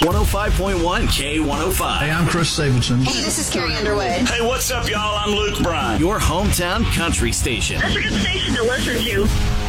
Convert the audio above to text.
105.1 K105. Hey, I'm Chris Stapleton. Hey, this is Carrie Underwood. Hey, what's up, y'all? I'm Luke Bryan. Your hometown country station. That's a good station to listen to.